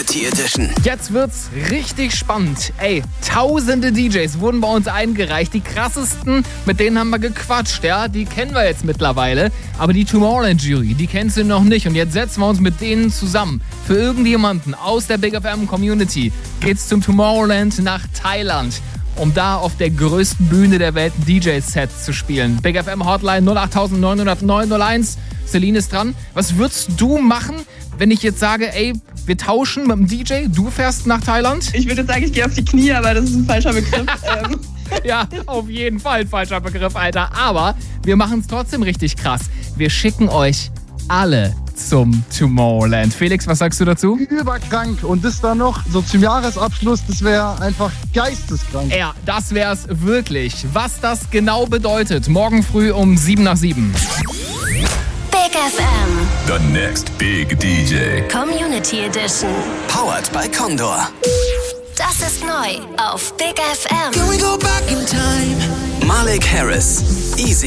Community Edition. Jetzt wird's richtig spannend. Ey, tausende DJs wurden bei uns eingereicht. Die krassesten, mit denen haben wir gequatscht, ja. Die kennen wir jetzt mittlerweile. Aber die Tomorrowland-Jury, die kennst du noch nicht. Und jetzt setzen wir uns mit denen zusammen. Für irgendjemanden aus der Big FM Community geht's zum Tomorrowland nach Thailand, um da auf der größten Bühne der Welt ein DJ-Set zu spielen. Big FM Hotline 08900 Celine ist dran. Was würdest du machen, wenn ich jetzt sage, ey, wir tauschen mit dem DJ, du fährst nach Thailand? Ich würde jetzt sagen, ich gehe auf die Knie, aber das ist ein falscher Begriff. Ja, auf jeden Fall ein falscher Begriff, Alter. Aber wir machen es trotzdem richtig krass. Wir schicken euch alle zum Tomorrowland. Felix, was sagst du dazu? Überkrank. Und das dann noch so zum Jahresabschluss, das wäre einfach geisteskrank. Ja, das wär's wirklich. Was das genau bedeutet, morgen früh um 7:07. Big FM. The next big DJ. Community Edition. Powered by Condor. Das ist neu auf Big FM. Can we go back in time? Malik Harris. Easy.